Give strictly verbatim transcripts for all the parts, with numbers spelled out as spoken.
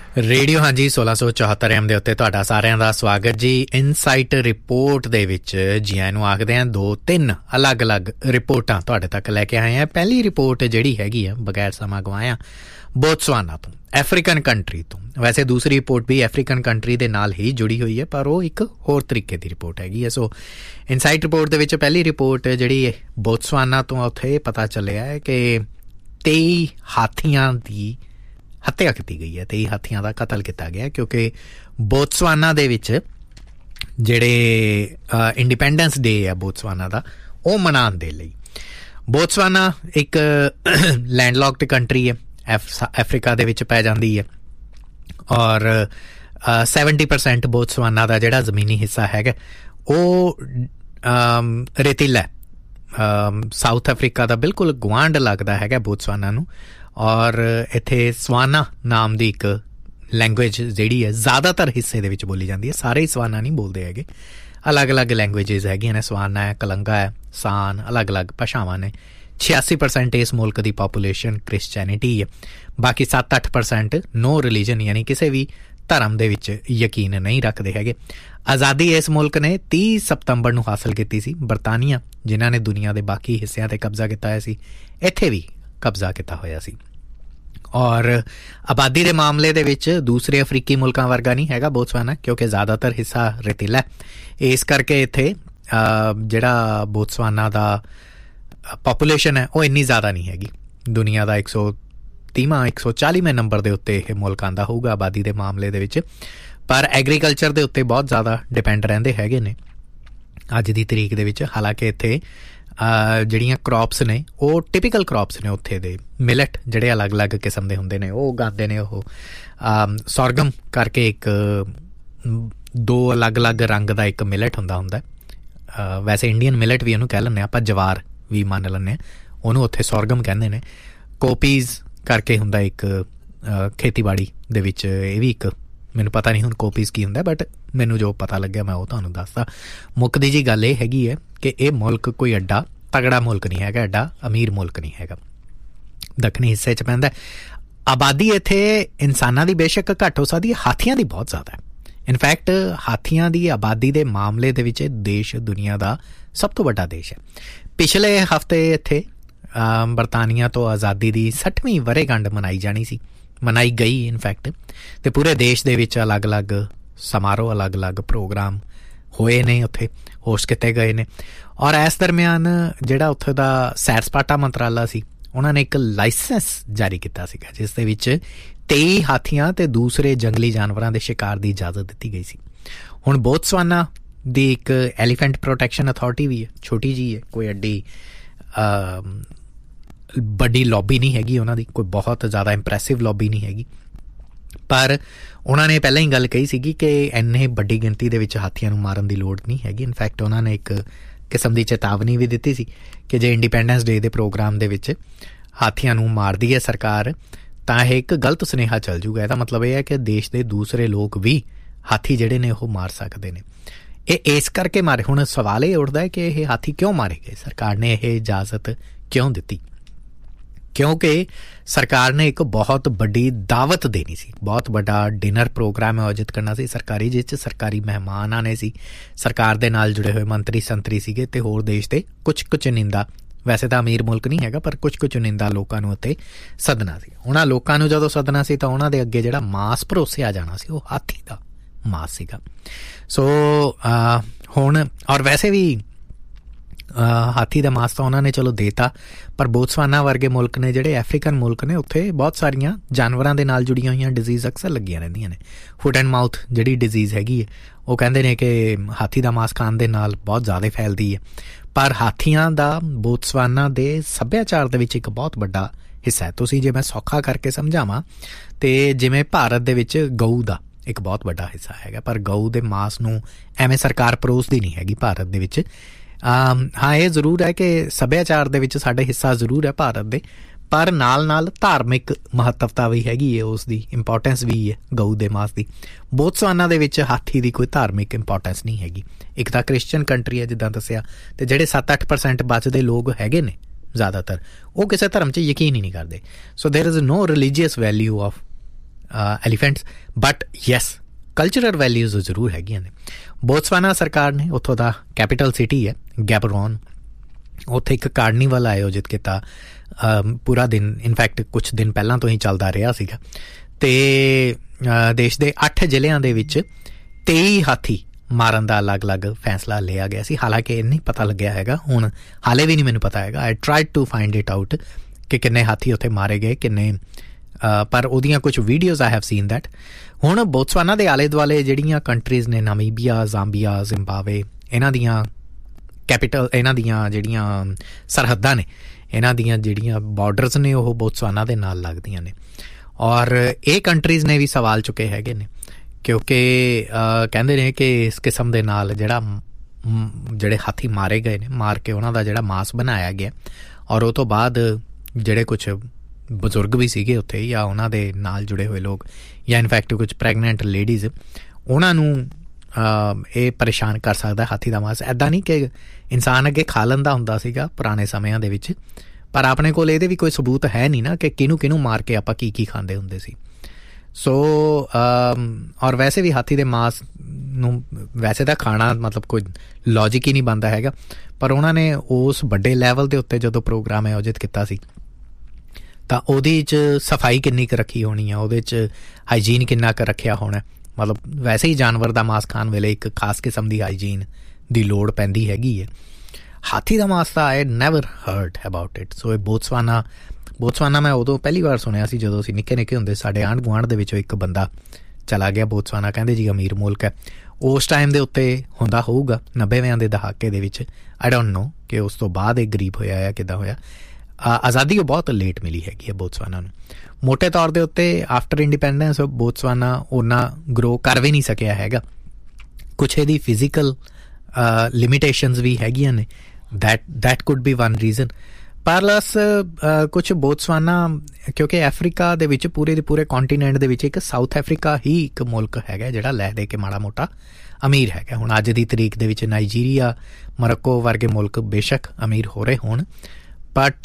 Radio ਹਾਂਜੀ ਸੋਲਾਂ ਸੌ ਚੌਹੱਤਰ ਐਮ ਦੇ ਉੱਤੇ ਤੁਹਾਡਾ ਸਾਰਿਆਂ ਦਾ ਸਵਾਗਤ ਜੀ। ਇਨਸਾਈਟ ਰਿਪੋਰਟ ਦੇ ਵਿੱਚ ਜੀ ਆਇਆਂ ਨੂੰ ਆਖਦੇ ਹਾਂ। ਦੋ ਤਿੰਨ ਅਲੱਗ-ਅਲੱਗ ਰਿਪੋਰਟਾਂ ਤੁਹਾਡੇ ਤੱਕ ਲੈ ਕੇ ਆਏ ਹਾਂ। ਪਹਿਲੀ ਰਿਪੋਰਟ ਜਿਹੜੀ ਹੈਗੀ ਆ ਬਗੈਰ ਸਮਾਂ ਗਵਾਇਆ ਬੋਤਸਵਾਨਾ ਤੋਂ, ਅਫਰੀਕਨ ਕੰਟਰੀ ਤੋਂ। ਵੈਸੇ ਦੂਸਰੀ ਰਿਪੋਰਟ ਵੀ ਅਫਰੀਕਨ ਕੰਟਰੀ ਦੇ ਨਾਲ ਹੀ ਜੁੜੀ ਹੋਈ ਹੈ, ਪਰ ਉਹ ਇੱਕ ਹੋਰ ਤਰੀਕੇ ਦੀ ਰਿਪੋਰਟ ਹੈਗੀ ਹੈ। ਸੋ ਇਨਸਾਈਟ ਰਿਪੋਰਟ ਦੇ ਵਿੱਚ ਪਹਿਲੀ ਰਿਪੋਰਟ ਜਿਹੜੀ ਬੋਤਸਵਾਨਾ ਤੋਂ, ਉੱਥੇ ਪਤਾ ਚੱਲਿਆ ਹੈ ਕਿ ਤੇਈ ਹਾਥੀਆਂ ਦੀ ਹੱਤਿਆ ਕੀਤੀ ਗਈ ਹੈ। ਤੇਈ ਹਾਥੀਆਂ ਦਾ ਕਤਲ ਕੀਤਾ ਗਿਆ ਕਿਉਂਕਿ ਬੋਤਸਵਾਨਾ ਦੇ ਵਿੱਚ ਜਿਹੜੇ ਇੰਡੀਪੈਂਡੈਂਸ ਡੇ ਆ ਬੋਤਸਵਾਨਾ ਦਾ, ਉਹ ਮਨਾਉਣ ਦੇ ਲਈ। ਬੋਤਸਵਾਨਾ ਇੱਕ ਲੈਂਡਲੌਕਡ ਕੰਟਰੀ ਹੈ, ਅਫਰੀਕਾ ਦੇ ਵਿੱਚ ਪੈ ਜਾਂਦੀ ਹੈ, ਔਰ ਸੈਵਨਟੀ ਪਰਸੈਂਟ ਬੋਤਸਵਾਨਾ ਦਾ ਜਿਹੜਾ ਜ਼ਮੀਨੀ ਹਿੱਸਾ ਹੈਗਾ ਉਹ ਰੇਤੀਲਾ ਸਾਊਥ ਅਫਰੀਕਾ ਦਾ ਬਿਲਕੁਲ ਗੁਆਂਢ ਲੱਗਦਾ ਹੈਗਾ ਬੋਤਸਵਾਨਾ ਨੂੰ। ਔਰ ਇੱਥੇ ਸਵਾਨਾ ਨਾਮ ਦੀ ਇੱਕ ਲੈਂਗੁਏਜ ਜਿਹੜੀ ਹੈ ਜ਼ਿਆਦਾਤਰ ਹਿੱਸੇ ਦੇ ਵਿੱਚ ਬੋਲੀ ਜਾਂਦੀ ਹੈ। ਸਾਰੇ ਹੀ ਸਵਾਨਾ ਨਹੀਂ ਬੋਲਦੇ ਹੈਗੇ, ਅਲੱਗ ਅਲੱਗ ਲੈਂਗੁਏਜਿਸ ਹੈਗੀਆਂ ਨੇ। ਸਵਾਨਾ ਹੈ, ਕਲੰਗਾ ਹੈ, ਸਾਨ, ਅਲੱਗ ਅਲੱਗ ਭਾਸ਼ਾਵਾਂ ਨੇ। ਛਿਆਸੀ ਪਰਸੈਂਟ ਇਸ ਮੁਲਕ ਦੀ ਪਾਪੂਲੇਸ਼ਨ ਕ੍ਰਿਸਚੈਨਿਟੀ ਹੈ, ਬਾਕੀ ਸੱਤ ਅੱਠ ਪਰਸੈਂਟ ਨੋ ਰਿਲੀਜਨ ਯਾਨੀ ਕਿਸੇ ਵੀ ਧਰਮ ਦੇ ਵਿੱਚ ਯਕੀਨ ਨਹੀਂ ਰੱਖਦੇ ਹੈਗੇ। ਆਜ਼ਾਦੀ ਇਸ ਮੁਲਕ ਨੇ ਤੀਹ ਸਤੰਬਰ ਨੂੰ ਹਾਸਲ ਕੀਤੀ ਸੀ। ਬਰਤਾਨੀਆ ਜਿਨ੍ਹਾਂ ਨੇ ਦੁਨੀਆ ਦੇ ਬਾਕੀ ਹਿੱਸਿਆਂ 'ਤੇ ਕਬਜ਼ਾ ਕੀਤਾ ਹੋਇਆ ਸੀ, ਇੱਥੇ ਵੀ ਕਬਜ਼ਾ ਕੀਤਾ ਹੋਇਆ ਸੀ। ਔਰ ਆਬਾਦੀ ਦੇ ਮਾਮਲੇ ਦੇ ਵਿੱਚ ਦੂਸਰੇ ਅਫਰੀਕੀ ਮੁਲਕਾਂ ਵਰਗਾ ਨਹੀਂ ਹੈਗਾ ਬੋਤਸਵਾਨਾ, ਕਿਉਂਕਿ ਜ਼ਿਆਦਾਤਰ ਹਿੱਸਾ ਰੇਤੀਲਾ। ਇਸ ਕਰਕੇ ਇੱਥੇ ਜਿਹੜਾ ਬੋਤਸਵਾਨਾ ਦਾ ਪਾਪੂਲੇਸ਼ਨ ਹੈ ਉਹ ਇੰਨੀ ਜ਼ਿਆਦਾ ਨਹੀਂ ਹੈਗੀ। ਦੁਨੀਆ ਦਾ ਇੱਕ ਸੌ ਤੀਹਵਾਂ ਇੱਕ ਸੌ ਚਾਲੀਵੇਂ ਨੰਬਰ ਦੇ ਉੱਤੇ ਇਹ ਮੁਲਕ ਆਉਂਦਾ ਹੋਊਗਾ ਆਬਾਦੀ ਦੇ ਮਾਮਲੇ ਦੇ ਵਿੱਚ, ਪਰ ਐਗਰੀਕਲਚਰ ਦੇ ਉੱਤੇ ਬਹੁਤ ਜ਼ਿਆਦਾ ਡਿਪੈਂਡ ਰਹਿੰਦੇ ਹੈਗੇ ਨੇ ਅੱਜ ਦੀ ਤਰੀਕ ਦੇ ਵਿੱਚ। ਹਾਲਾਂਕਿ ਇੱਥੇ ਜਿਹੜੀਆਂ ਕਰੋਪਸ ਨੇ ਉਹ ਟਿਪੀਕਲ ਕਰੋਪਸ ਨੇ ਉੱਥੇ ਦੇ। ਮਿਲਟ ਜਿਹੜੇ ਅਲੱਗ ਅਲੱਗ ਕਿਸਮ ਦੇ ਹੁੰਦੇ ਨੇ ਉਹ ਉਗਾਉਂਦੇ ਨੇ। ਉਹ ਸੌਰਗਮ ਕਰਕੇ ਇੱਕ ਦੋ ਅਲੱਗ ਅਲੱਗ ਰੰਗ ਦਾ ਇੱਕ ਮਿਲਟ ਹੁੰਦਾ ਹੁੰਦਾ ਵੈਸੇ ਇੰਡੀਅਨ ਮਿਲਟ ਵੀ ਉਹਨੂੰ ਕਹਿ ਲੈਂਦੇ ਆਪਾਂ, ਜਵਾਰ ਵੀ ਮੰਨ ਲੈਂਦੇ ਹਾਂ ਉਹਨੂੰ, ਉੱਥੇ ਸੌਰਗਮ ਕਹਿੰਦੇ ਨੇ। ਕੋਪੀਜ਼ ਕਰਕੇ ਹੁੰਦਾ ਇੱਕ ਖੇਤੀਬਾੜੀ ਦੇ ਵਿੱਚ, ਇਹ ਵੀ ਇੱਕ ਮੈਨੂੰ ਪਤਾ ਨਹੀਂ ਹੁਣ ਕੋਪੀਜ਼ ਕੀ ਹੁੰਦਾ, ਬਟ ਮੈਨੂੰ ਜੋ ਪਤਾ ਲੱਗਿਆ ਮੈਂ ਉਹ ਤੁਹਾਨੂੰ ਦੱਸਦਾ। ਮੁੱਕਦੀ ਜੀ ਗੱਲ ਇਹ ਹੈਗੀ ਹੈ ਕਿ ਇਹ ਮੁਲਕ ਕੋਈ ਐਡਾ ਤਗੜਾ ਮੁਲਕ ਨਹੀਂ ਹੈਗਾ, ਐਡਾ ਅਮੀਰ ਮੁਲਕ ਨਹੀਂ ਹੈਗਾ, ਦੱਖਣੀ ਹਿੱਸੇ 'ਚ ਪੈਂਦਾ। ਆਬਾਦੀ ਇੱਥੇ ਇਨਸਾਨਾਂ ਦੀ ਬੇਸ਼ੱਕ ਘੱਟ ਹੋ ਸਕਦੀ ਹੈ, ਹਾਥੀਆਂ ਦੀ ਬਹੁਤ ਜ਼ਿਆਦਾ ਹੈ। ਇਨਫੈਕਟ ਹਾਥੀਆਂ ਦੀ ਆਬਾਦੀ ਦੇ ਮਾਮਲੇ ਦੇ ਵਿੱਚ ਇਹ ਦੇਸ਼ ਦੁਨੀਆ ਦਾ ਸਭ ਤੋਂ ਵੱਡਾ ਦੇਸ਼ ਹੈ। ਪਿਛਲੇ ਹਫ਼ਤੇ ਇੱਥੇ ਬਰਤਾਨੀਆ ਤੋਂ ਆਜ਼ਾਦੀ ਦੀ ਸੱਠਵੀਂ ਵਰ੍ਹੇਗੰਢ ਮਨਾਈ ਜਾਣੀ ਸੀ, ਮਨਾਈ ਗਈ ਇਨਫੈਕਟ, ਅਤੇ ਪੂਰੇ ਦੇਸ਼ ਦੇ ਵਿੱਚ ਅਲੱਗ ਅਲੱਗ ਸਮਾਰੋਹ, ਅਲੱਗ ਅਲੱਗ ਪ੍ਰੋਗਰਾਮ ਹੋਏ ਨੇ, ਉੱਥੇ ਹੋਸਟ ਕੀਤੇ ਗਏ ਨੇ। ਔਰ ਇਸ ਦਰਮਿਆਨ ਜਿਹੜਾ ਉੱਥੇ ਦਾ ਸੈਰ ਸਪਾਟਾ ਮੰਤਰਾਲਾ ਸੀ, ਉਹਨਾਂ ਨੇ ਇੱਕ ਲਾਇਸੈਂਸ ਜਾਰੀ ਕੀਤਾ ਸੀਗਾ ਜਿਸ ਦੇ ਵਿੱਚ ਤੇਈ ਹਾਥੀਆਂ ਅਤੇ ਦੂਸਰੇ ਜੰਗਲੀ ਜਾਨਵਰਾਂ ਦੇ ਸ਼ਿਕਾਰ ਦੀ ਇਜਾਜ਼ਤ ਦਿੱਤੀ ਗਈ ਸੀ। ਹੁਣ ਬੋਤਸਵਾਨਾ ਦੀ ਇੱਕ ਐਲੀਫੈਂਟ ਪ੍ਰੋਟੈਕਸ਼ਨ ਅਥਾਰਟੀ ਵੀ ਹੈ, ਛੋਟੀ ਜਿਹੀ ਹੈ, ਕੋਈ ਐਡੀ ਵੱਡੀ ਲੌਬੀ ਨਹੀਂ ਹੈਗੀ ਉਹਨਾਂ ਦੀ, ਕੋਈ ਬਹੁਤ ਜ਼ਿਆਦਾ ਇੰਪ੍ਰੈਸਿਵ ਲੌਬੀ ਨਹੀਂ ਹੈਗੀ, ਪਰ ਉਹਨਾਂ ਨੇ ਪਹਿਲਾਂ ਹੀ ਗੱਲ ਕਹੀ ਸੀਗੀ ਕਿ ਇੰਨੇ ਵੱਡੀ ਗਿਣਤੀ ਦੇ ਵਿੱਚ ਹਾਥੀਆਂ ਨੂੰ ਮਾਰਨ ਦੀ ਲੋੜ ਨਹੀਂ ਹੈਗੀ। ਇਨਫੈਕਟ ਉਹਨਾਂ ਨੇ ਇੱਕ ਕਿਸਮ ਦੀ ਚੇਤਾਵਨੀ ਵੀ ਦਿੱਤੀ ਸੀ ਕਿ ਜੇ ਇੰਡੀਪੈਂਡੈਂਸ ਡੇ ਦੇ ਪ੍ਰੋਗਰਾਮ ਦੇ ਵਿੱਚ ਹਾਥੀਆਂ ਨੂੰ ਮਾਰਦੀ ਹੈ ਸਰਕਾਰ ਤਾਂ ਇਹ ਇੱਕ ਗਲਤ ਸੁਨੇਹਾ ਚੱਲ ਜੂਗਾ। ਇਹਦਾ ਮਤਲਬ ਇਹ ਹੈ ਕਿ ਦੇਸ਼ ਦੇ ਦੂਸਰੇ ਲੋਕ ਵੀ ਹਾਥੀ ਜਿਹੜੇ ਨੇ ਉਹ ਮਾਰ ਸਕਦੇ ਨੇ। ਇਹ ਇਸ ਕਰਕੇ ਮਾਰੇ। ਹੁਣ ਸਵਾਲ ਇਹ ਉੱਠਦਾ ਹੈ ਕਿ ਇਹ ਹਾਥੀ ਕਿਉਂ ਮਾਰੇ ਗਏ, ਸਰਕਾਰ ਨੇ ਇਹ ਇਜਾਜ਼ਤ ਕਿਉਂ ਦਿੱਤੀ? ਕਿਉਂਕਿ ਸਰਕਾਰ ਨੇ ਇੱਕ ਬਹੁਤ ਵੱਡੀ ਦਾਵਤ ਦੇਣੀ ਸੀ, ਬਹੁਤ ਵੱਡਾ ਡਿਨਰ ਪ੍ਰੋਗਰਾਮ ਆਯੋਜਿਤ ਕਰਨਾ ਸੀ ਸਰਕਾਰੀ, ਜਿਸ 'ਚ ਸਰਕਾਰੀ ਮਹਿਮਾਨ ਆਉਣੇ ਸੀ, ਸਰਕਾਰ ਦੇ ਨਾਲ ਜੁੜੇ ਹੋਏ ਮੰਤਰੀ ਸੰਤਰੀ ਸੀਗੇ, ਅਤੇ ਹੋਰ ਦੇਸ਼ ਦੇ ਕੁਛ ਕੁ ਚੁਣਿੰਦਾ, ਵੈਸੇ ਤਾਂ ਅਮੀਰ ਮੁਲਕ ਨਹੀਂ ਹੈਗਾ ਪਰ ਕੁਛ ਕੁ ਚੁਣਿੰਦਾ ਲੋਕਾਂ ਨੂੰ ਉੱਥੇ ਸੱਦਣਾ ਸੀ। ਉਹਨਾਂ ਲੋਕਾਂ ਨੂੰ ਜਦੋਂ ਸੱਦਣਾ ਸੀ ਤਾਂ ਉਹਨਾਂ ਦੇ ਅੱਗੇ ਜਿਹੜਾ ਮਾਸ ਪਰੋਸਿਆ ਜਾਣਾ ਸੀ ਉਹ ਹਾਥੀ ਦਾ ਮਾਸ ਸੀਗਾ। ਸੋ ਹੁਣ ਔਰ ਵੈਸੇ ਵੀ ਹਾਥੀ ਦਾ ਮਾਸ ਤਾਂ ਉਹਨਾਂ ਨੇ ਚਲੋ ਦੇਤਾ, ਪਰ ਬੋਤਸਵਾਨਾ ਵਰਗੇ ਮੁਲਕ ਨੇ ਜਿਹੜੇ ਅਫਰੀਕਨ ਮੁਲਕ ਨੇ, ਉੱਥੇ ਬਹੁਤ ਸਾਰੀਆਂ ਜਾਨਵਰਾਂ ਦੇ ਨਾਲ ਜੁੜੀਆਂ ਹੋਈਆਂ ਡਿਜ਼ੀਜ਼ ਅਕਸਰ ਲੱਗੀਆਂ ਰਹਿੰਦੀਆਂ ਨੇ। ਫੁੱਟ ਐਂਡ ਮਾਊਥ ਜਿਹੜੀ ਡਿਜ਼ੀਜ਼ ਹੈਗੀ ਹੈ ਉਹ ਕਹਿੰਦੇ ਨੇ ਕਿ ਹਾਥੀ ਦਾ ਮਾਸ ਖਾਣ ਦੇ ਨਾਲ ਬਹੁਤ ਜ਼ਿਆਦਾ ਫੈਲਦੀ ਹੈ, ਪਰ ਹਾਥੀਆਂ ਦਾ ਬੋਤਸਵਾਨਾ ਦੇ ਸੱਭਿਆਚਾਰ ਦੇ ਵਿੱਚ ਇੱਕ ਬਹੁਤ ਵੱਡਾ ਹਿੱਸਾ ਹੈ। ਤੁਸੀਂ ਜੇ ਮੈਂ ਸੌਖਾ ਕਰਕੇ ਸਮਝਾਵਾਂ ਤੇ ਜਿਵੇਂ ਭਾਰਤ ਦੇ ਵਿੱਚ ਗਊ ਦਾ ਇੱਕ ਬਹੁਤ ਵੱਡਾ ਹਿੱਸਾ ਹੈਗਾ, ਪਰ ਗਊ ਦੇ ਮਾਸ ਨੂੰ ਐਵੇਂ ਸਰਕਾਰ ਪਰੋਸਦੀ ਨਹੀਂ ਹੈਗੀ ਭਾਰਤ ਦੇ ਵਿੱਚ। ਹਾਂ, ਇਹ ਜ਼ਰੂਰ ਹੈ ਕਿ ਸੱਭਿਆਚਾਰ ਦੇ ਵਿੱਚ ਸਾਡੇ ਹਿੱਸਾ ਜ਼ਰੂਰ ਹੈ ਭਾਰਤ ਦੇ, ਪਰ ਨਾਲ ਨਾਲ ਧਾਰਮਿਕ ਮਹੱਤਵਤਾ ਵੀ ਹੈਗੀ ਹੈ, ਉਸ ਦੀ ਇੰਪੋਰਟੈਂਸ ਵੀ ਹੈ ਗਊ ਦੇ ਮਾਸ ਦੀ। ਬੋਤਸਵਾਨਾ ਦੇ ਵਿੱਚ ਹਾਥੀ ਦੀ ਕੋਈ ਧਾਰਮਿਕ ਇੰਪੋਰਟੈਂਸ ਨਹੀਂ ਹੈਗੀ। ਇੱਕ ਤਾਂ ਕ੍ਰਿਸਚਨ ਕੰਟਰੀ ਹੈ ਜਿੱਦਾਂ ਦੱਸਿਆ, ਅਤੇ ਜਿਹੜੇ ਸੱਤ ਅੱਠ ਪਰਸੈਂਟ ਬਚਦੇ ਲੋਕ ਹੈਗੇ ਨੇ ਜ਼ਿਆਦਾਤਰ ਉਹ ਕਿਸੇ ਧਰਮ 'ਚ ਯਕੀਨ ਹੀ ਨਹੀਂ ਕਰਦੇ। ਸੋ there is no religious value of ਐਲੀਫੈਂਟਸ, but yes cultural values ਜ਼ਰੂਰ ਹੈਗੀਆਂ ਨੇ। ਬੋਤਸਵਾਨਾ ਸਰਕਾਰ ਨੇ ਉੱਥੋਂ ਦਾ ਕੈਪੀਟਲ ਸਿਟੀ ਹੈ ਗੈਬਰੋਨ, ਉੱਥੇ ਇੱਕ ਕਾਰਨੀਵਲ ਆਯੋਜਿਤ ਕੀਤਾ ਪੂਰਾ ਦਿਨ, ਇਨਫੈਕਟ ਕੁਛ ਦਿਨ ਪਹਿਲਾਂ ਤੋਂ ਹੀ ਚੱਲਦਾ ਰਿਹਾ ਸੀਗਾ, ਅਤੇ ਦੇਸ਼ ਦੇ ਅੱਠ ਜ਼ਿਲ੍ਹਿਆਂ ਦੇ ਵਿੱਚ ਤੇਈ ਹਾਥੀ ਮਾਰਨ ਦਾ ਅਲੱਗ ਅਲੱਗ ਫੈਸਲਾ ਲਿਆ ਗਿਆ ਸੀ। ਹਾਲਾਂਕਿ ਇਹ ਨਹੀਂ ਪਤਾ ਲੱਗਿਆ ਹੈਗਾ, ਹੁਣ ਹਾਲੇ ਵੀ ਨਹੀਂ ਮੈਨੂੰ ਪਤਾ ਹੈਗਾ। ਆਈ tried to find it out ਕਿ ਕਿੰਨੇ ਹਾਥੀ ਉੱਥੇ ਮਾਰੇ ਗਏ, ਕਿੰਨੇ, ਪਰ ਉਹਦੀਆਂ ਕੁਛ videos I have seen that. ਹੁਣ ਬੋਤਸਵਾਨਾ ਦੇ ਆਲੇ ਦੁਆਲੇ ਜਿਹੜੀਆਂ ਕੰਟਰੀਜ਼ ਨੇ, ਨਾਮੀਬੀਆ, ਜ਼ਾਂਬੀਆ, ਜ਼ਿੰਬਾਬਵੇ, ਇਹਨਾਂ ਦੀਆਂ ਕੈਪੀਟਲ, ਇਹਨਾਂ ਦੀਆਂ ਜਿਹੜੀਆਂ ਸਰਹੱਦਾਂ ਨੇ, ਇਹਨਾਂ ਦੀਆਂ ਜਿਹੜੀਆਂ ਬਾਰਡਰਸ ਨੇ, ਉਹ ਬੋਤਸਵਾਨਾ ਦੇ ਨਾਲ ਲੱਗਦੀਆਂ ਨੇ। ਔਰ ਇਹ ਕੰਟਰੀਜ਼ ਨੇ ਵੀ ਸਵਾਲ ਚੁੱਕੇ ਹੈਗੇ ਨੇ, ਕਿਉਂਕਿ ਕਹਿੰਦੇ ਨੇ ਕਿ ਇਸ ਕਿਸਮ ਦੇ ਨਾਲ ਜਿਹੜਾ ਜਿਹੜੇ ਹਾਥੀ ਮਾਰੇ ਗਏ ਨੇ, ਮਾਰ ਕੇ ਉਹਨਾਂ ਦਾ ਜਿਹੜਾ ਮਾਸ ਬਣਾਇਆ ਗਿਆ, ਔਰ ਉਹ ਤੋਂ ਬਾਅਦ ਜਿਹੜੇ ਕੁਛ ਬਜ਼ੁਰਗ ਵੀ ਸੀਗੇ ਉੱਥੇ, ਜਾਂ ਉਹਨਾਂ ਦੇ ਨਾਲ ਜੁੜੇ ਹੋਏ ਲੋਕ, ਜਾਂ ਇਨਫੈਕਟ ਕੁਛ ਪ੍ਰੈਗਨੈਂਟ ਲੇਡੀਜ਼, ਉਹਨਾਂ ਨੂੰ ਇਹ ਪਰੇਸ਼ਾਨ ਕਰ ਸਕਦਾ ਹਾਥੀ ਦਾ ਮਾਸ। ਇੱਦਾਂ ਨਹੀਂ ਕਿ ਇਨਸਾਨ ਅੱਗੇ ਖਾ ਲੈਂਦਾ ਹੁੰਦਾ ਸੀਗਾ ਪੁਰਾਣੇ ਸਮਿਆਂ ਦੇ ਵਿੱਚ, ਪਰ ਆਪਣੇ ਕੋਲ ਇਹਦੇ ਵੀ ਕੋਈ ਸਬੂਤ ਹੈ ਨਹੀਂ ਨਾ ਕਿ ਕਿਹਨੂੰ ਕਿਹਨੂੰ ਮਾਰ ਕੇ ਆਪਾਂ ਕੀ ਕੀ ਖਾਂਦੇ ਹੁੰਦੇ ਸੀ। ਸੋ ਔਰ ਵੈਸੇ ਵੀ ਹਾਥੀ ਦੇ ਮਾਸ ਨੂੰ ਵੈਸੇ ਤਾਂ ਖਾਣਾ ਮਤਲਬ ਕੋਈ ਲੌਜਿਕ ਹੀ ਨਹੀਂ ਬਣਦਾ ਹੈਗਾ, ਪਰ ਉਹਨਾਂ ਨੇ ਉਸ ਵੱਡੇ ਲੈਵਲ ਦੇ ਉੱਤੇ ਜਦੋਂ ਪ੍ਰੋਗਰਾਮ ਆਯੋਜਿਤ ਕੀਤਾ ਸੀ ਤਾਂ ਉਹਦੇ 'ਚ ਸਫਾਈ ਕਿੰਨੀ ਕੁ ਰੱਖੀ ਹੋਣੀ ਆ, ਉਹਦੇ 'ਚ ਹਾਈਜੀਨ ਕਿੰਨਾ ਕੁ ਰੱਖਿਆ ਹੋਣਾ। ਮਤਲਬ ਵੈਸੇ ਹੀ ਜਾਨਵਰ ਦਾ ਮਾਸ ਖਾਣ ਵੇਲੇ ਇੱਕ ਖਾਸ ਕਿਸਮ ਦੀ ਹਾਈਜੀਨ ਦੀ ਲੋੜ ਪੈਂਦੀ ਹੈਗੀ ਹੈ। ਹਾਥੀ ਦਾ ਮਾਸ ਤਾਂ I never heard about it. ਸੋ ਇਹ ਬੋਤਸਵਾਨਾ ਬੋਤਸਵਾਨਾ ਮੈਂ ਉਦੋਂ ਪਹਿਲੀ ਵਾਰ ਸੁਣਿਆ ਸੀ ਜਦੋਂ ਅਸੀਂ ਨਿੱਕੇ ਨਿੱਕੇ ਹੁੰਦੇ। ਸਾਡੇ ਆਂਢ ਗੁਆਂਢ ਦੇ ਵਿੱਚੋਂ ਇੱਕ ਬੰਦਾ ਚਲਾ ਗਿਆ ਬੋਤਸਵਾਨਾ, ਕਹਿੰਦੇ ਜੀ ਅਮੀਰ ਮੁਲਕ ਹੈ। ਉਸ ਟਾਈਮ ਦੇ ਉੱਤੇ ਹੁੰਦਾ ਹੋਊਗਾ ਨੱਬੇਵਿਆਂ ਦੇ ਦਹਾਕੇ ਦੇ ਵਿੱਚ, ਆਈ ਡੋਂਟ ਨੋ ਕਿ ਉਸ ਤੋਂ ਬਾਅਦ ਇਹ ਗਰੀਬ ਹੋਇਆ ਜਾਂ ਕਿੱਦਾਂ ਹੋਇਆ। ਆਜ਼ਾਦੀ ਉਹ ਬਹੁਤ ਲੇਟ ਮਿਲੀ ਹੈਗੀ ਹੈ ਬੋਤਸਵਾਨਾ ਨੂੰ। ਮੋਟੇ ਤੌਰ ਦੇ ਉੱਤੇ ਆਫਟਰ ਇੰਡੀਪੈਂਡੈਂਸ ਬੋਤਸਵਾਨਾ ਓਨਾ ਗਰੋ ਕਰ ਵੀ ਨਹੀਂ ਸਕਿਆ ਹੈਗਾ। ਕੁਛ ਇਹਦੀ ਫਿਜ਼ੀਕਲ ਲਿਮੀਟੇਸ਼ਨਸ ਵੀ ਹੈਗੀਆਂ ਨੇ, that that could B one reason. Plus ਕੁਛ ਬੋਤਸਵਾਨਾ ਕਿਉਂਕਿ ਅਫਰੀਕਾ ਦੇ ਵਿੱਚ ਪੂਰੇ ਦੇ ਪੂਰੇ ਕੌਂਟੀਨੈਂਟ ਦੇ ਵਿੱਚ ਇੱਕ ਸਾਊਥ ਅਫਰੀਕਾ ਹੀ ਇੱਕ ਮੁਲਕ ਹੈਗਾ ਜਿਹੜਾ ਲੈ ਦੇ ਕੇ ਮਾੜਾ ਮੋਟਾ ਅਮੀਰ ਹੈਗਾ। ਹੁਣ ਅੱਜ ਦੀ ਤਰੀਕ ਦੇ ਵਿੱਚ ਨਾਈਜੀਰੀਆ, ਮੋਰੋਕੋ ਵਰਗੇ ਮੁਲਕ ਬੇਸ਼ੱਕ ਅਮੀਰ ਹੋ ਰਹੇ ਹੋਣ, ਬਟ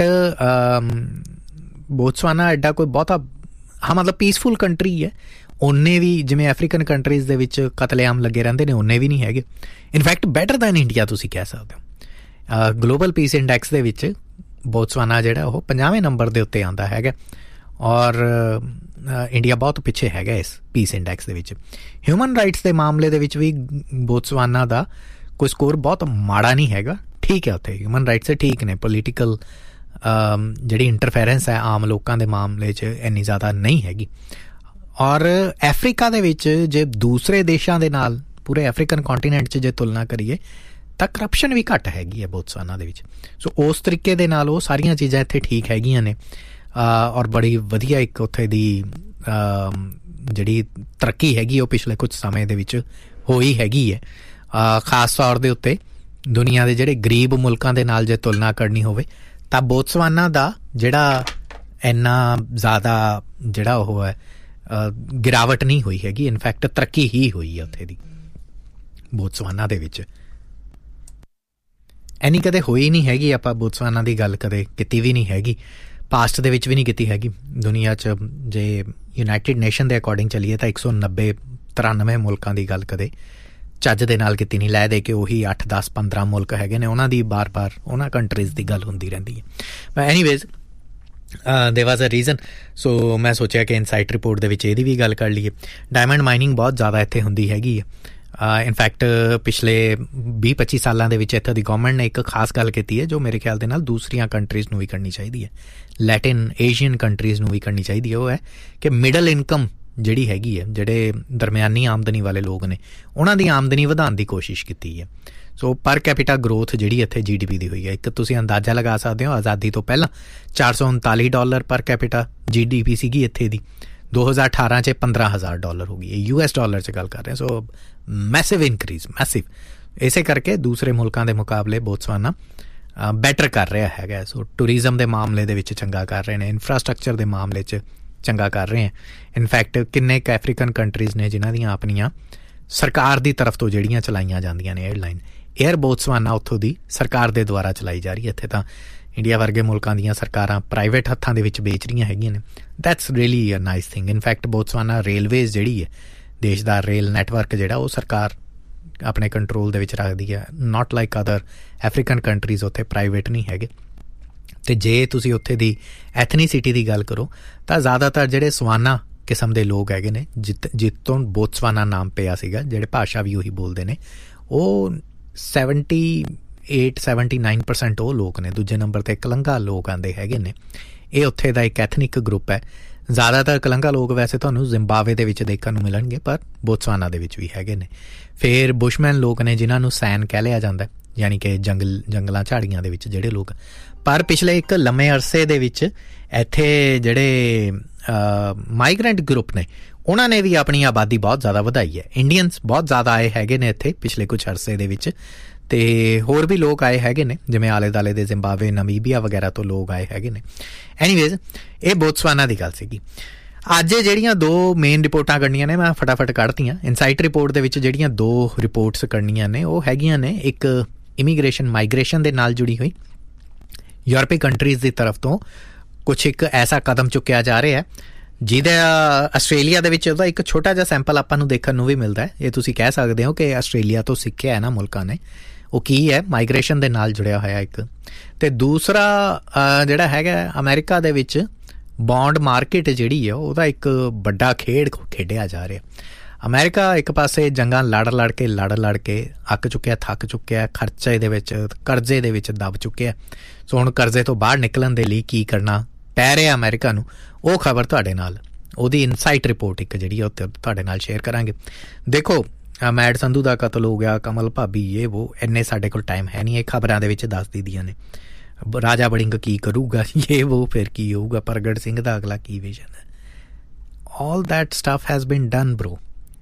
ਬੋਤਸਵਾਨਾ ਐਡਾ ਕੋਈ ਬਹੁਤਾ, ਹਾਂ ਮਤਲਬ ਪੀਸਫੁਲ ਕੰਟਰੀ ਹੈ। ਉਹਨੇ ਵੀ ਜਿਵੇਂ ਅਫਰੀਕਨ ਕੰਟਰੀਜ਼ ਦੇ ਵਿੱਚ ਕਤਲੇਆਮ ਲੱਗੇ ਰਹਿੰਦੇ ਨੇ, ਉਹਨੇ ਵੀ ਨਹੀਂ ਹੈਗੇ। ਇਨਫੈਕਟ ਬੈਟਰ ਦੈਨ ਇੰਡੀਆ ਤੁਸੀਂ ਕਹਿ ਸਕਦੇ ਹੋ। ਗਲੋਬਲ ਪੀਸ ਇੰਡੈਕਸ ਦੇ ਵਿੱਚ ਬੋਤਸਵਾਨਾ ਜਿਹੜਾ ਉਹ ਪੰਜਾਹਵੇਂ ਨੰਬਰ ਦੇ ਉੱਤੇ ਆਉਂਦਾ ਹੈਗਾ, ਔਰ ਇੰਡੀਆ ਬਹੁਤ ਪਿੱਛੇ ਹੈਗਾ ਇਸ ਪੀਸ ਇੰਡੈਕਸ ਦੇ ਵਿੱਚ। ਹਿਊਮਨ ਰਾਈਟਸ ਦੇ ਮਾਮਲੇ ਦੇ ਵਿੱਚ ਵੀ ਬੋਤਸਵਾਨਾ ਦਾ ਕੋਈ ਸਕੋਰ ਬਹੁਤ ਮਾੜਾ ਨਹੀਂ ਹੈਗਾ, ਠੀਕ ਹੈ। ਉੱਥੇ ਹਿਊਮਨ ਰਾਈਟਸ ਠੀਕ ਨੇ, ਪੋਲੀਟੀਕਲ ਜਿਹੜੀ ਇੰਟਰਫੇਰੈਂਸ ਹੈ ਆਮ ਲੋਕਾਂ ਦੇ ਮਾਮਲੇ 'ਚ ਇੰਨੀ ਜ਼ਿਆਦਾ ਨਹੀਂ ਹੈਗੀ। ਔਰ ਅਫਰੀਕਾ ਦੇ ਵਿੱਚ ਜੇ ਦੂਸਰੇ ਦੇਸ਼ਾਂ ਦੇ ਨਾਲ ਪੂਰੇ ਅਫਰੀਕਨ ਕੌਂਟੀਨੈਂਟ 'ਚ ਜੇ ਤੁਲਨਾ ਕਰੀਏ ਤਾਂ ਕਰਪਸ਼ਨ ਵੀ ਘੱਟ ਹੈਗੀ ਹੈ ਬੋਤਸਵਾਨਾ ਦੇ ਵਿੱਚ। ਸੋ ਉਸ ਤਰੀਕੇ ਦੇ ਨਾਲ ਉਹ ਸਾਰੀਆਂ ਚੀਜ਼ਾਂ ਇੱਥੇ ਠੀਕ ਹੈਗੀਆਂ ਨੇ, ਔਰ ਬੜੀ ਵਧੀਆ ਇੱਕ ਉੱਥੇ ਦੀ ਜਿਹੜੀ ਤਰੱਕੀ ਹੈਗੀ ਉਹ ਪਿਛਲੇ ਕੁਝ ਸਮੇਂ ਦੇ ਵਿੱਚ ਹੋਈ ਹੈਗੀ ਹੈ। ਖਾਸ ਤੌਰ ਦੇ ਉੱਤੇ ਦੁਨੀਆ ਦੇ ਜਿਹੜੇ ਗਰੀਬ ਮੁਲਕਾਂ ਦੇ ਨਾਲ ਜੇ ਤੁਲਨਾ ਕਰਨੀ ਹੋਵੇ ਤਾਂ ਬੋਤਸਵਾਨਾ ਦਾ ਜਿਹੜਾ ਇੰਨਾ ਜ਼ਿਆਦਾ ਜਿਹੜਾ ਉਹ ਹੈ ਗਿਰਾਵਟ ਨਹੀਂ ਹੋਈ ਹੈਗੀ, ਇਨਫੈਕਟ ਤਰੱਕੀ ਹੀ ਹੋਈ ਹੈ ਉੱਥੇ ਦੀ ਬੋਤਸਵਾਨਾ ਦੇ ਵਿੱਚ। ਇੰਨੀ ਕਦੇ ਹੋਈ ਨਹੀਂ ਹੈਗੀ, ਆਪਾਂ ਬੋਤਸਵਾਨਾ ਦੀ ਗੱਲ ਕਦੇ ਕੀਤੀ ਵੀ ਨਹੀਂ ਹੈਗੀ, ਪਾਸਟ ਦੇ ਵਿੱਚ ਵੀ ਨਹੀਂ ਕੀਤੀ ਹੈਗੀ। ਦੁਨੀਆ 'ਚ ਜੇ ਯੂਨਾਈਟਿਡ ਨੇਸ਼ਨ ਦੇ ਅਕੋਰਡਿੰਗ ਚੱਲੀਏ ਤਾਂ ਇੱਕ ਸੌ ਨੱਬੇ ਤਰਾਨਵੇਂ ਮੁਲਕਾਂ ਦੀ ਗੱਲ ਕਦੇ ਚੱਜ ਦੇ ਨਾਲ ਕੀਤੀ ਨਹੀਂ। ਲੈ ਦੇ ਕੇ ਉਹੀ ਅੱਠ ਦਸ ਪੰਦਰਾਂ ਮੁਲਕ ਹੈਗੇ ਨੇ, ਉਹਨਾਂ ਦੀ ਬਾਰ ਬਾਰ ਉਹਨਾਂ ਕੰਟਰੀਜ਼ ਦੀ ਗੱਲ ਹੁੰਦੀ ਰਹਿੰਦੀ ਹੈ। ਐਨੀਵੇਜ਼ ਦੇ ਵਾਜ਼ ਅ ਰੀਜ਼ਨ। ਸੋ ਮੈਂ ਸੋਚਿਆ ਕਿ ਇਨਸਾਈਟ ਰਿਪੋਰਟ ਦੇ ਵਿੱਚ ਇਹਦੀ ਵੀ ਗੱਲ ਕਰ ਲਈਏ। ਡਾਇਮੰਡ ਮਾਈਨਿੰਗ ਬਹੁਤ ਜ਼ਿਆਦਾ ਇੱਥੇ ਹੁੰਦੀ ਹੈਗੀ ਹੈ। ਇਨਫੈਕਟ ਪਿਛਲੇ ਵੀਹ ਪੱਚੀ ਸਾਲਾਂ ਦੇ ਵਿੱਚ ਇੱਥੋਂ ਦੀ ਗੌਰਮੈਂਟ ਨੇ ਇੱਕ ਖਾਸ ਗੱਲ ਕੀਤੀ ਹੈ ਜੋ ਮੇਰੇ ਖਿਆਲ ਦੇ ਨਾਲ ਦੂਸਰੀਆਂ ਕੰਟਰੀਜ਼ ਨੂੰ ਵੀ ਕਰਨੀ ਚਾਹੀਦੀ ਹੈ, ਲੈਟਿਨ ਏਸ਼ੀਅਨ ਕੰਟਰੀਜ਼ ਨੂੰ ਵੀ ਕਰਨੀ ਚਾਹੀਦੀ ਹੈ। ਉਹ ਹੈ ਕਿ ਮਿਡਲ ਇਨਕਮ ਜਿਹੜੀ ਹੈਗੀ ਹੈ, ਜਿਹੜੇ ਦਰਮਿਆਨੀ ਆਮਦਨੀ ਵਾਲੇ ਲੋਕ ਨੇ, ਉਹਨਾਂ ਦੀ ਆਮਦਨੀ ਵਧਾਉਣ ਦੀ ਕੋਸ਼ਿਸ਼ ਕੀਤੀ ਹੈ। ਸੋ ਪਰ ਕੈਪੀਟਾ ਗਰੋਥ ਜਿਹੜੀ ਇੱਥੇ ਜੀ ਡੀ ਪੀ ਦੀ ਹੋਈ ਹੈ, ਇੱਕ ਤੁਸੀਂ ਅੰਦਾਜ਼ਾ ਲਗਾ ਸਕਦੇ ਹੋ ਆਜ਼ਾਦੀ ਤੋਂ ਪਹਿਲਾਂ ਚਾਰ ਸੌ ਉਨਤਾਲੀ ਡਾਲਰ ਪਰ ਕੈਪੀਟਾ ਜੀ ਡੀ ਪੀ ਸੀਗੀ ਇੱਥੇ ਦੀ, ਦੋ ਹਜ਼ਾਰ ਅਠਾਰਾਂ 'ਚ ਪੰਦਰਾਂ ਹਜ਼ਾਰ ਡਾਲਰ ਹੋ ਗਈ ਹੈ, ਯੂ ਐਸ ਡਾਲਰ 'ਚ ਗੱਲ ਕਰ ਰਹੇ। ਸੋ ਮੈਸਿਵ ਇਨਕਰੀਜ਼, ਮੈਸਿਵ। ਇਸੇ ਕਰਕੇ ਦੂਸਰੇ ਮੁਲਕਾਂ ਦੇ ਮੁਕਾਬਲੇ ਬੋਤਸਵਾਨਾ ਬੈਟਰ ਕਰ ਰਿਹਾ ਹੈਗਾ। ਸੋ ਟੂਰਿਜ਼ਮ ਦੇ ਮਾਮਲੇ ਦੇ ਵਿੱਚ ਚੰਗਾ ਕਰ ਰਹੇ ਨੇ, ਇਨਫਰਾਸਟਰਕਚਰ ਦੇ ਮਾਮਲੇ 'ਚ ਚੰਗਾ ਕਰ ਰਹੇ ਹੈ। ਇਨਫੈਕਟ ਕਿੰਨੇ ਕੁ ਅਫਰੀਕਨ ਕੰਟਰੀਜ਼ ਨੇ ਜਿਨ੍ਹਾਂ ਦੀਆਂ ਆਪਣੀਆਂ ਸਰਕਾਰ ਦੀ ਤਰਫ ਤੋਂ ਜਿਹੜੀਆਂ ਚਲਾਈਆਂ ਜਾਂਦੀਆਂ ਨੇ ਏਅਰਲਾਈਨ, ਏਅਰ ਬੋਤਸਵਾਨਾ ਉੱਥੋਂ ਦੀ ਸਰਕਾਰ ਦੇ ਦੁਆਰਾ ਚਲਾਈ ਜਾ ਰਹੀ ਹੈ। ਇੱਥੇ ਤਾਂ ਇੰਡੀਆ ਵਰਗੇ ਮੁਲਕਾਂ ਦੀਆਂ ਸਰਕਾਰਾਂ ਪ੍ਰਾਈਵੇਟ ਹੱਥਾਂ ਦੇ ਵਿੱਚ ਵੇਚ ਰਹੀਆਂ ਹੈਗੀਆਂ ਨੇ। That's really a nice thing. In fact Botswana railways ਜਿਹੜੀ ਹੈ, ਦੇਸ਼ ਦਾ ਰੇਲ ਨੈਟਵਰਕ ਜਿਹੜਾ, ਉਹ ਸਰਕਾਰ ਆਪਣੇ ਕੰਟਰੋਲ ਦੇ ਵਿੱਚ ਰੱਖਦੀ ਹੈ। Not like other African countries, ਉੱਥੇ ਪ੍ਰਾਈਵੇਟ ਨਹੀਂ ਹੈਗੇ। ਅਤੇ ਜੇ ਤੁਸੀਂ ਉੱਥੇ ਦੀ ਐਥਨੀਸਿਟੀ ਦੀ ਗੱਲ ਕਰੋ ਤਾਂ ਜ਼ਿਆਦਾਤਰ ਜਿਹੜੇ ਸਵਾਨਾ ਕਿਸਮ ਦੇ ਲੋਕ ਹੈਗੇ ਨੇ, ਜਿੱਤ ਜਿੱਤੋਂ ਬੋਤਸਵਾਨਾ ਨਾਮ ਪਿਆ ਸੀਗਾ, ਜਿਹੜੇ ਭਾਸ਼ਾ ਵੀ ਉਹੀ ਬੋਲਦੇ ਨੇ, ਉਹ seventy eight seventy nine percent ਉਹ ਲੋਕ ਨੇ। ਦੂਜੇ ਨੰਬਰ 'ਤੇ ਕਲੰਗਾ ਲੋਕ ਆਉਂਦੇ ਹੈਗੇ ਨੇ। ਇਹ ਉੱਥੇ ਦਾ ਇੱਕ ਐਥਨਿਕ ਗਰੁੱਪ ਹੈ। ਜ਼ਿਆਦਾਤਰ ਕਲੰਗਾ ਲੋਕ ਵੈਸੇ ਤੁਹਾਨੂੰ ਜ਼ਿੰਬਾਬਵੇ ਦੇ ਵਿੱਚ ਦੇਖਣ ਨੂੰ ਮਿਲਣਗੇ, ਪਰ ਬੋਤਸਵਾਨਾ ਦੇ ਵਿੱਚ ਵੀ ਹੈਗੇ ਨੇ। ਫਿਰ ਬੁਸ਼ਮੈਨ ਲੋਕ ਨੇ, ਜਿਨ੍ਹਾਂ ਨੂੰ ਸੈਨ ਕਹਿ ਲਿਆ ਜਾਂਦਾ, ਯਾਨੀ ਕਿ ਜੰਗਲ ਜੰਗਲਾਂ ਝਾੜੀਆਂ ਦੇ ਵਿੱਚ ਜਿਹੜੇ ਲੋਕ। ਪਰ ਪਿਛਲੇ ਇੱਕ ਲੰਮੇ ਅਰਸੇ ਦੇ ਵਿੱਚ ਇੱਥੇ ਜਿਹੜੇ ਮਾਈਗਰੈਂਟ ਗਰੁੱਪ ਨੇ, ਉਹਨਾਂ ਨੇ ਵੀ ਆਪਣੀ ਆਬਾਦੀ ਬਹੁਤ ਜ਼ਿਆਦਾ ਵਧਾਈ ਹੈ। ਇੰਡੀਅਨਸ ਬਹੁਤ ਜ਼ਿਆਦਾ ਆਏ ਹੈਗੇ ਨੇ ਇੱਥੇ ਪਿਛਲੇ ਕੁਛ ਅਰਸੇ ਦੇ ਵਿੱਚ, ਅਤੇ ਹੋਰ ਵੀ ਲੋਕ ਆਏ ਹੈਗੇ ਨੇ, ਜਿਵੇਂ ਆਲੇ ਦੁਆਲੇ ਦੇ ਜ਼ਿੰਬਾਬਵੇ, ਨਮੀਬੀਆ ਵਗੈਰਾ ਤੋਂ ਲੋਕ ਆਏ ਹੈਗੇ ਨੇ। ਐਨੀਵੇਜ਼, ਇਹ ਬੋਤਸਵਾਨਾ ਦੀ ਗੱਲ ਸੀਗੀ। ਅੱਜ ਜਿਹੜੀਆਂ ਦੋ ਮੇਨ ਰਿਪੋਰਟਾਂ ਕਰਨੀਆਂ ਨੇ, ਮੈਂ ਫਟਾਫਟ ਕੱਢਤੀਆਂ। ਇਨਸਾਈਟ ਰਿਪੋਰਟ ਦੇ ਵਿੱਚ ਜਿਹੜੀਆਂ ਦੋ ਰਿਪੋਰਟਸ ਕਰਨੀਆਂ ਨੇ, ਉਹ ਹੈਗੀਆਂ ਨੇ, ਇੱਕ ਇਮੀਗ੍ਰੇਸ਼ਨ ਮਾਈਗ੍ਰੇਸ਼ਨ ਦੇ ਨਾਲ ਜੁੜੀ ਹੋਈ। ਯੂਰਪੀ ਕੰਟਰੀਜ਼ ਦੀ ਤਰਫ ਤੋਂ ਕੁਛ ਇੱਕ ਐਸਾ ਕਦਮ ਚੁੱਕਿਆ ਜਾ ਰਿਹਾ ਜਿਹਦਾ ਆਸਟ੍ਰੇਲੀਆ ਦੇ ਵਿੱਚ ਉਹਦਾ ਇੱਕ ਛੋਟਾ ਜਿਹਾ ਸੈਂਪਲ ਆਪਾਂ ਨੂੰ ਦੇਖਣ ਨੂੰ ਵੀ ਮਿਲਦਾ ਹੈ। ਇਹ ਤੁਸੀਂ ਕਹਿ ਸਕਦੇ ਹੋ ਕਿ ਆਸਟ੍ਰੇਲੀਆ ਤੋਂ ਸਿੱਖਿਆ ਹੈ ਨਾ ਮੁਲਕਾਂ ਨੇ। ਉਹ ਕੀ ਹੈ? ਮਾਈਗ੍ਰੇਸ਼ਨ ਦੇ ਨਾਲ ਜੁੜਿਆ ਹੋਇਆ ਇੱਕ। ਅਤੇ ਦੂਸਰਾ ਜਿਹੜਾ ਹੈਗਾ ਅਮਰੀਕਾ ਦੇ ਵਿੱਚ ਬੌਂਡ ਮਾਰਕੀਟ ਜਿਹੜੀ ਹੈ, ਉਹਦਾ ਇੱਕ ਵੱਡਾ ਖੇਡ ਖੇਡਿਆ ਜਾ ਰਿਹਾ। ਅਮਰੀਕਾ ਇੱਕ ਪਾਸੇ ਜੰਗਾਂ ਲੜ ਲੜ ਕੇ ਲੜ ਲੜ ਕੇ ਅੱਕ ਚੁੱਕਿਆ, ਥੱਕ ਚੁੱਕਿਆ, ਖਰਚੇ ਦੇ ਵਿੱਚ ਕਰਜ਼ੇ ਦੇ ਵਿੱਚ ਦਬ ਚੁੱਕਿਆ। ਸੋ ਹੁਣ ਕਰਜ਼ੇ ਤੋਂ ਬਾਹਰ ਨਿਕਲਣ ਦੇ ਲਈ ਕੀ ਕਰਨਾ ਪੈ ਰਿਹਾ ਅਮਰੀਕਾ ਨੂੰ, ਉਹ ਖਬਰ ਤੁਹਾਡੇ ਨਾਲ, ਉਹਦੀ ਇਨਸਾਈਟ ਰਿਪੋਰਟ ਇੱਕ ਜਿਹੜੀ ਆ ਉਹ ਤੁਹਾਡੇ ਨਾਲ ਸ਼ੇਅਰ ਕਰਾਂਗੇ। ਦੇਖੋ, ਮੈਡ ਸੰਧੂ ਦਾ ਕਤਲ ਹੋ ਗਿਆ, ਕਮਲ ਭਾਬੀ, ਇਹ ਵੋ, ਇੰਨੇ ਸਾਡੇ ਕੋਲ ਟਾਈਮ ਹੈ ਨਹੀਂ। ਇਹ ਖਬਰਾਂ ਦੇ ਵਿੱਚ ਦੱਸ ਦਿੰਦੀਆਂ ਨੇ। ਰਾਜਾ ਵੜਿੰਗ ਕੀ ਕਰੂਗਾ, ਇਹ ਵੋ, ਫਿਰ ਕੀ ਹੋਊਗਾ, ਪ੍ਰਗਟ ਸਿੰਘ ਦਾ ਅਗਲਾ ਕੀ ਵਿਜ਼ਨ ਹੈ। All that stuff has been done ਬਰੋ।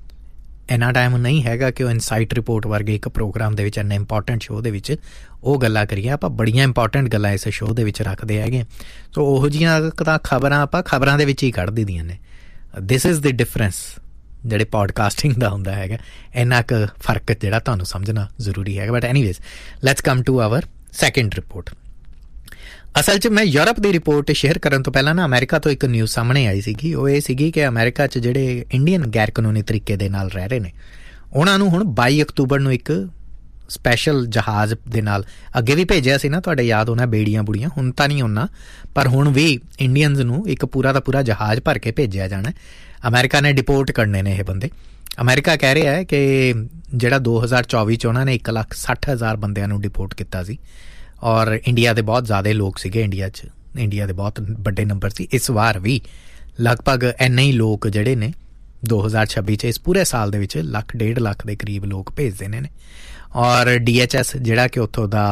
ਇੰਨਾ ਟਾਈਮ ਨਹੀਂ ਹੈਗਾ ਕਿ ਉਹ ਇਨਸਾਈਟ ਰਿਪੋਰਟ ਵਰਗੇ ਇੱਕ ਪ੍ਰੋਗਰਾਮ ਦੇ ਵਿੱਚ, ਇੰਨੇ ਇੰਪੋਰਟੈਂਟ ਸ਼ੋਅ ਦੇ ਵਿੱਚ ਉਹ ਗੱਲਾਂ ਕਰੀਏ। ਆਪਾਂ ਬੜੀਆਂ ਇੰਪੋਰਟੈਂਟ ਗੱਲਾਂ ਇਸ ਸ਼ੋਅ ਦੇ ਵਿੱਚ ਰੱਖਦੇ ਹੈਗੇ। ਸੋ ਉਹੋ ਜਿਹੀਆਂ ਤਾਂ ਖਬਰਾਂ ਆਪਾਂ ਖਬਰਾਂ ਦੇ ਵਿੱਚ ਹੀ ਕੱਢ ਦਿੰਦੀਆਂ ਨੇ। ਦਿਸ ਇਜ਼ ਦ ਡਿਫਰੈਂਸ ਜਿਹੜੇ ਪੋਡਕਾਸਟਿੰਗ ਦਾ ਹੁੰਦਾ ਹੈਗਾ। ਇੰਨਾ ਕੁ ਫਰਕ ਜਿਹੜਾ ਤੁਹਾਨੂੰ ਸਮਝਣਾ ਜ਼ਰੂਰੀ ਹੈਗਾ। But anyways, let's come to our second report. ਅਸਲ 'ਚ ਮੈਂ ਯੂਰਪ ਦੀ ਰਿਪੋਰਟ ਸ਼ੇਅਰ ਕਰਨ ਤੋਂ ਪਹਿਲਾਂ ਨਾ ਅਮਰੀਕਾ ਤੋਂ ਇੱਕ ਨਿਊਜ਼ ਸਾਹਮਣੇ ਆਈ ਸੀਗੀ। ਉਹ ਇਹ ਸੀਗੀ ਕਿ ਅਮਰੀਕਾ 'ਚ ਜਿਹੜੇ ਇੰਡੀਅਨ ਗੈਰ ਕਾਨੂੰਨੀ ਤਰੀਕੇ ਦੇ ਨਾਲ ਰਹਿ ਰਹੇ ਨੇ, ਉਹਨਾਂ ਨੂੰ ਹੁਣ ਬਾਈ ਅਕਤੂਬਰ ਨੂੰ ਇੱਕ ਸਪੈਸ਼ਲ ਜਹਾਜ਼ ਦੇ ਨਾਲ, ਅੱਗੇ ਵੀ ਭੇਜਿਆ ਸੀ ਨਾ, ਤੁਹਾਡੇ ਯਾਦ ਹੋਣਾ, ਬੇੜੀਆਂ ਬੁੜੀਆਂ, ਹੁਣ ਤਾਂ ਨਹੀਂ ਉਹਨਾਂ, ਪਰ ਹੁਣ ਵੀ ਇੰਡੀਅਨਸ ਨੂੰ ਇੱਕ ਪੂਰਾ ਦਾ ਪੂਰਾ ਜਹਾਜ਼ ਭਰ ਕੇ ਭੇਜਿਆ ਜਾਣਾ। ਅਮਰੀਕਾ ਨੇ ਡਿਪੋਰਟ ਕਰਨੇ ਨੇ ਇਹ ਬੰਦੇ। ਅਮਰੀਕਾ ਕਹਿ ਰਿਹਾ ਹੈ ਕਿ ਜਿਹੜਾ ਦੋ ਹਜ਼ਾਰ ਚੌਵੀ 'ਚ ਉਹਨਾਂ ਨੇ ਇੱਕ ਲੱਖ ਸੱਠ ਹਜ਼ਾਰ ਬੰਦਿਆਂ ਨੂੰ ਡਿਪੋਰਟ ਕੀਤਾ ਸੀ, ਔਰ ਇੰਡੀਆ ਦੇ ਬਹੁਤ ਜ਼ਿਆਦਾ ਲੋਕ ਸੀਗੇ ਇੰਡੀਆ 'ਚ, ਇੰਡੀਆ ਦੇ ਬਹੁਤ ਵੱਡੇ ਨੰਬਰ ਸੀ। ਇਸ ਵਾਰ ਵੀ ਲਗਭਗ ਇੰਨੇ ਹੀ ਲੋਕ ਜਿਹੜੇ ਨੇ ਦੋ ਹਜ਼ਾਰ ਛੱਬੀ 'ਚ, ਇਸ ਪੂਰੇ ਸਾਲ ਦੇ ਵਿੱਚ ਲੱਖ ਡੇਢ ਲੱਖ ਦੇ ਕਰੀਬ ਲੋਕ ਭੇਜ ਦੇਣੇ ਨੇ। ਔਰ ਡੀ ਐਚ ਐਸ ਜਿਹੜਾ ਕਿ ਉੱਥੋਂ ਦਾ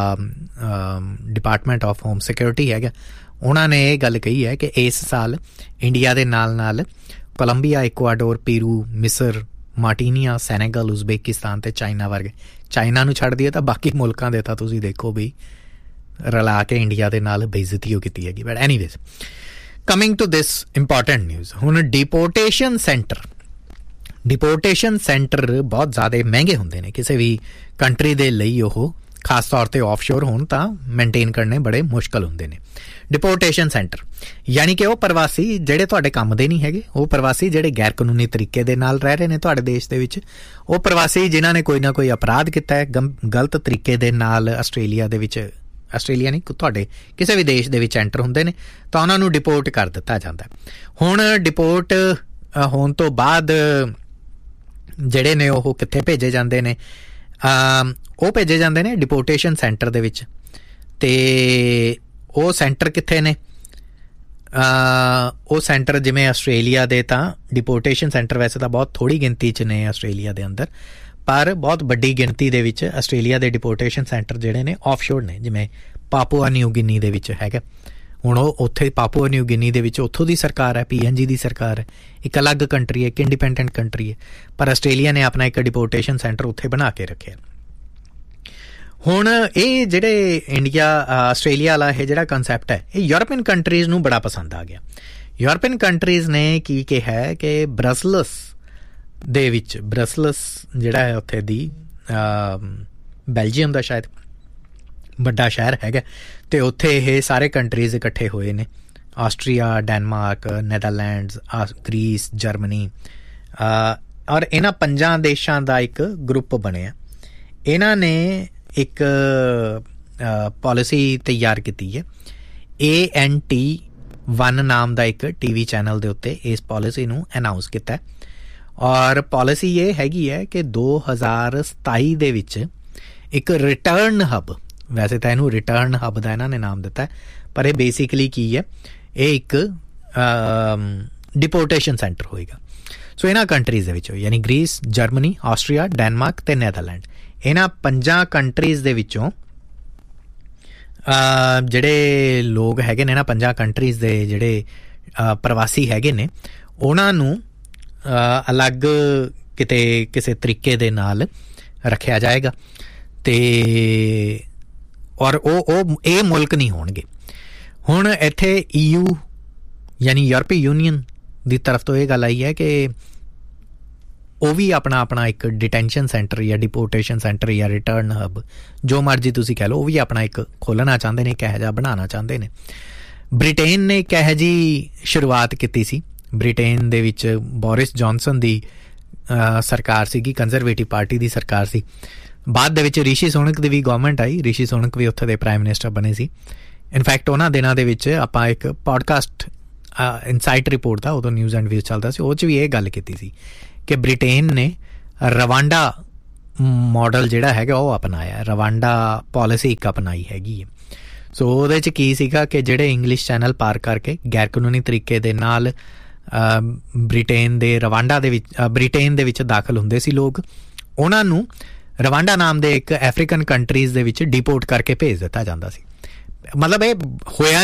ਡਿਪਾਰਟਮੈਂਟ ਆਫ ਹੋਮ ਸਿਕਿਉਰਿਟੀ ਹੈਗਾ, ਉਹਨਾਂ ਨੇ ਇਹ ਗੱਲ ਕਹੀ ਹੈ ਕਿ ਇਸ ਸਾਲ ਇੰਡੀਆ ਦੇ ਨਾਲ ਨਾਲ ਕੋਲੰਬੀਆ, ਇਕੁਆਡੋਰ, ਪੀਰੂ, ਮਿਸਰ, ਮਾਰਟੀਨੀਆ, ਸੈਨੇਗਲ, ਉਜ਼ਬੇਕਿਸਤਾਨ ਅਤੇ ਚਾਈਨਾ ਵਰਗੇ, ਚਾਈਨਾ ਨੂੰ ਛੱਡ ਦਈਏ ਤਾਂ ਬਾਕੀ ਮੁਲਕਾਂ ਦੇ ਤਾਂ ਤੁਸੀਂ ਦੇਖੋ ਵੀ ਰਲਾ ਕੇ ਇੰਡੀਆ ਦੇ ਨਾਲ ਬੇਇੱਜ਼ਤੀ ਉਹ ਕੀਤੀ ਹੈਗੀ। But anyways, coming to this important news. ਹੁਣ ਡਿਪੋਰਟੇਸ਼ਨ ਸੈਂਟਰ ਡਿਪੋਰਟੇਸ਼ਨ ਸੈਂਟਰ ਬਹੁਤ ਜ਼ਿਆਦਾ ਮਹਿੰਗੇ ਹੁੰਦੇ ਨੇ ਕਿਸੇ ਵੀ ਕੰਟਰੀ ਦੇ ਲਈ। ਉਹ ਖਾਸ ਤੌਰ 'ਤੇ ਆਫਸ਼ੋਰ ਹੋਣ ਤਾਂ ਮੇਨਟੇਨ ਕਰਨੇ ਬੜੇ ਮੁਸ਼ਕਲ ਹੁੰਦੇ ਨੇ। ਡਿਪੋਰਟੇਸ਼ਨ ਸੈਂਟਰ ਯਾਨੀ ਕਿ ਉਹ ਪ੍ਰਵਾਸੀ ਜਿਹੜੇ ਤੁਹਾਡੇ ਕੰਮ ਦੇ ਨਹੀਂ ਹੈਗੇ, ਉਹ ਪ੍ਰਵਾਸੀ ਜਿਹੜੇ ਗੈਰ ਕਾਨੂੰਨੀ ਤਰੀਕੇ ਦੇ ਨਾਲ ਰਹਿ ਰਹੇ ਨੇ ਤੁਹਾਡੇ ਦੇਸ਼ ਦੇ ਵਿੱਚ, ਉਹ ਪ੍ਰਵਾਸੀ ਜਿਨ੍ਹਾਂ ਨੇ ਕੋਈ ਨਾ ਕੋਈ ਅਪਰਾਧ ਕੀਤਾ ਹੈ, ਗਲਤ ਤਰੀਕੇ ਦੇ ਨਾਲ ਆਸਟ੍ਰੇਲੀਆ ਦੇ ਵਿੱਚ, ਆਸਟ੍ਰੇਲੀਆ ਨਹੀਂ, ਤੁਹਾਡੇ ਕਿਸੇ ਵੀ ਦੇਸ਼ ਦੇ ਵਿੱਚ ਐਂਟਰ ਹੁੰਦੇ ਨੇ, ਤਾਂ ਉਹਨਾਂ ਨੂੰ ਡਿਪੋਰਟ ਕਰ ਦਿੱਤਾ ਜਾਂਦਾ। ਹੁਣ ਡਿਪੋਰਟ ਹੋਣ ਤੋਂ ਬਾਅਦ ਜਿਹੜੇ ਨੇ ਉਹ ਕਿੱਥੇ ਭੇਜੇ ਜਾਂਦੇ ਨੇ? ਉਹ ਭੇਜੇ ਜਾਂਦੇ ਨੇ ਡਿਪੋਰਟੇਸ਼ਨ ਸੈਂਟਰ ਦੇ ਵਿੱਚ। ਅਤੇ ਉਹ ਸੈਂਟਰ ਕਿੱਥੇ ਨੇ? ਉਹ ਸੈਂਟਰ ਜਿਵੇਂ ਆਸਟ੍ਰੇਲੀਆ ਦੇ ਤਾਂ ਡਿਪੋਰਟੇਸ਼ਨ ਸੈਂਟਰ ਵੈਸੇ ਤਾਂ ਬਹੁਤ ਥੋੜ੍ਹੀ ਗਿਣਤੀ 'ਚ ਨੇ ਆਸਟ੍ਰੇਲੀਆ ਦੇ ਅੰਦਰ, ਪਰ ਬਹੁਤ ਵੱਡੀ ਗਿਣਤੀ ਦੇ ਵਿੱਚ ਆਸਟ੍ਰੇਲੀਆ ਦੇ ਡਿਪੋਰਟੇਸ਼ਨ ਸੈਂਟਰ ਜਿਹੜੇ ਨੇ ਆਫਸ਼ੋਰ ਨੇ, ਜਿਵੇਂ ਪਾਪੂਆ ਨਿਊ ਗਿਨੀ ਦੇ ਵਿੱਚ ਹੈਗਾ। ਹੁਣ ਉਹ ਉੱਥੇ ਪਾਪੂਆ ਨਿਊ ਗਿਨੀ ਦੇ ਵਿੱਚ ਉੱਥੋਂ ਦੀ ਸਰਕਾਰ ਹੈ, ਪੀ ਐਨ ਜੀ ਦੀ ਸਰਕਾਰ ਹੈ, ਇੱਕ ਅਲੱਗ ਕੰਟਰੀ ਹੈ, ਇੱਕ ਇੰਡੀਪੈਂਡੈਂਟ ਕੰਟਰੀ ਹੈ, ਪਰ ਆਸਟ੍ਰੇਲੀਆ ਨੇ ਆਪਣਾ ਇੱਕ ਡਿਪੋਰਟੇਸ਼ਨ ਸੈਂਟਰ ਉੱਥੇ ਬਣਾ ਕੇ ਰੱਖਿਆ। ਹੁਣ ਇਹ ਜਿਹੜੇ ਇੰਡੀਆ ਆਸਟ੍ਰੇਲੀਆ ਵਾਲਾ ਇਹ ਜਿਹੜਾ ਕੰਸੈਪਟ ਹੈ, ਇਹ ਯੂਰਪੀਅਨ ਕੰਟਰੀਜ਼ ਨੂੰ ਬੜਾ ਪਸੰਦ ਆ ਗਿਆ। ਯੂਰਪੀਅਨ ਕੰਟਰੀਜ਼ ਨੇ ਕੀ ਕਿਹਾ ਕਿ ਬਰਸਲਸ ਦੇ ਵਿੱਚ, ਬਰਸਲਸ ਜਿਹੜਾ ਹੈ ਉੱਥੇ ਦੀ ਬੈਲਜੀਅਮ ਦਾ ਸ਼ਾਇਦ, ਵੱਡਾ ਸ਼ਹਿਰ ਹੈਗਾ ਅਤੇ ਉੱਥੇ ਇਹ ਸਾਰੇ ਕੰਟਰੀਜ਼ ਇਕੱਠੇ ਹੋਏ ਨੇ, ਆਸਟਰੀਆ, ਡੈਨਮਾਰਕ, ਨੈਦਰਲੈਂਡਸ, ਗ੍ਰੀਸ, ਜਰਮਨੀ, ਔਰ ਇਹਨਾਂ ਪੰਜਾਂ ਦੇਸ਼ਾਂ ਦਾ ਇੱਕ ਗਰੁੱਪ ਬਣਿਆ। ਇਹਨਾਂ ਨੇ ਇੱਕ ਪਾਲਿਸੀ ਤਿਆਰ ਕੀਤੀ ਹੈ, ਏ ਐਨ ਟੀ ਵਨ ਨਾਮ ਦਾ ਇੱਕ ਟੀ ਵੀ ਚੈਨਲ ਦੇ ਉੱਤੇ ਇਸ ਪਾਲਿਸੀ ਨੂੰ ਅਨਾਊਂਸ ਕੀਤਾ। ਔਰ ਪਾਲਿਸੀ ਇਹ ਹੈਗੀ ਹੈ ਕਿ ਦੋ ਹਜ਼ਾਰ ਸਤਾਈ ਦੇ ਵਿੱਚ ਇੱਕ ਰਿਟਰਨ ਹੱਬ, ਵੈਸੇ ਤਾਂ ਇਹਨੂੰ ਰਿਟਰਨ ਹੱਬ ਦਾ ਇਹਨਾਂ ਨੇ ਨਾਮ ਦਿੱਤਾ, ਪਰ ਇਹ ਬੇਸਿਕਲੀ ਕੀ ਹੈ, ਇਹ ਇੱਕ ਡਿਪੋਰਟੇਸ਼ਨ ਸੈਂਟਰ ਹੋਏਗਾ। ਸੋ ਇਹਨਾਂ ਕੰਟਰੀਜ਼ ਦੇ ਵਿੱਚੋਂ, ਯਾਨੀ ਗ੍ਰੀਸ, ਜਰਮਨੀ, ਆਸਟਰੀਆ, ਡੈਨਮਾਰਕ ਅਤੇ ਨੈਦਰਲੈਂਡ, ਇਹਨਾਂ ਪੰਜਾਂ ਕੰਟਰੀਜ਼ ਦੇ ਵਿੱਚੋਂ ਜਿਹੜੇ ਲੋਕ ਹੈਗੇ ਨੇ, ਇਹਨਾਂ ਪੰਜਾਂ ਕੰਟਰੀਜ਼ ਦੇ ਜਿਹੜੇ ਪ੍ਰਵਾਸੀ ਹੈਗੇ ਨੇ, ਉਹਨਾਂ ਨੂੰ ਅਲੱਗ ਕਿਤੇ ਕਿਸੇ ਤਰੀਕੇ ਦੇ ਨਾਲ ਰੱਖਿਆ ਜਾਏਗਾ ਅਤੇ ਔਰ ਉਹ ਉਹ ਇਹ ਮੁਲਕ ਨਹੀਂ ਹੋਣਗੇ। ਹੁਣ ਇੱਥੇ ਈ ਯੂ ਯਾਨੀ ਯੂਰਪੀ ਯੂਨੀਅਨ ਦੀ ਤਰਫ ਤੋਂ ਇਹ ਗੱਲ ਆਈ ਹੈ ਕਿ ਉਹ ਵੀ ਆਪਣਾ ਆਪਣਾ ਇੱਕ ਡਿਟੈਂਸ਼ਨ ਸੈਂਟਰ ਜਾਂ ਡਿਪੋਰਟੇਸ਼ਨ ਸੈਂਟਰ ਜਾਂ ਰਿਟਰਨ ਹੱਬ, ਜੋ ਮਰਜ਼ੀ ਤੁਸੀਂ ਕਹਿ ਲਓ, ਉਹ ਵੀ ਆਪਣਾ ਇੱਕ ਖੋਲ੍ਹਣਾ ਚਾਹੁੰਦੇ ਨੇ, ਇੱਕ ਇਹੋ ਜਿਹਾ ਬਣਾਉਣਾ ਚਾਹੁੰਦੇ ਨੇ। ਬ੍ਰਿਟੇਨ ਨੇ ਇੱਕ ਇਹੋ ਜਿਹੀ ਸ਼ੁਰੂਆਤ ਕੀਤੀ ਸੀ। ਬ੍ਰਿਟੇਨ ਦੇ ਵਿੱਚ ਬੋਰਿਸ ਜੌਨਸਨ ਦੀ ਸਰਕਾਰ ਸੀਗੀ, ਕੰਜ਼ਰਵੇਟਿਵ ਪਾਰਟੀ ਦੀ ਸਰਕਾਰ ਸੀ। ਬਾਅਦ ਦੇ ਵਿੱਚ ਰਿਸ਼ੀ ਸੁਨਕ ਦੀ ਵੀ ਗੌਰਮੈਂਟ ਆਈ, ਰਿਸ਼ੀ ਸੁਨਕ ਵੀ ਉੱਥੇ ਦੇ ਪ੍ਰਾਈਮ ਮਿਨਿਸਟਰ ਬਣੇ ਸੀ। ਇਨਫੈਕਟ ਉਹਨਾਂ ਦਿਨਾਂ ਦੇ ਵਿੱਚ ਆਪਾਂ ਇੱਕ ਪੋਡਕਾਸਟ ਇਨਸਾਈਟ ਰਿਪੋਰਟ ਦਾ, ਉਦੋਂ ਨਿਊਜ਼ ਐਂਡ ਵਿਊਜ਼ ਚੱਲਦਾ ਸੀ, ਉਹ 'ਚ ਵੀ ਇਹ ਗੱਲ ਕੀਤੀ ਸੀ ਕਿ ਬ੍ਰਿਟੇਨ ਨੇ ਰਵਾਂਡਾ ਮਾਡਲ ਜਿਹੜਾ ਹੈਗਾ ਉਹ ਅਪਣਾਇਆ, ਰਵਾਂਡਾ ਪਾਲਿਸੀ ਇੱਕ ਅਪਣਾਈ ਹੈਗੀ ਹੈ। ਸੋ ਉਹਦੇ 'ਚ ਕੀ ਸੀਗਾ ਕਿ ਜਿਹੜੇ ਇੰਗਲਿਸ਼ ਚੈਨਲ ਪਾਰ ਕਰਕੇ ਗੈਰ ਕਾਨੂੰਨੀ ਤਰੀਕੇ ਦੇ ਨਾਲ ਬ੍ਰਿਟੇਨ ਦੇ ਰਵਾਂਡਾ ਦੇ ਵਿੱਚ ਬ੍ਰਿਟੇਨ ਦੇ ਵਿੱਚ ਦਾਖਲ ਹੁੰਦੇ ਸੀ ਲੋਕ, ਉਹਨਾਂ ਨੂੰ ਰਵਾਂਡਾ ਨਾਮ ਦੇ ਇੱਕ ਅਫਰੀਕਨ ਕੰਟਰੀਜ਼ ਦੇ ਵਿੱਚ ਡਿਪੋਰਟ ਕਰਕੇ ਭੇਜ ਦਿੱਤਾ ਜਾਂਦਾ ਸੀ। ਮਤਲਬ ਇਹ ਹੋਇਆ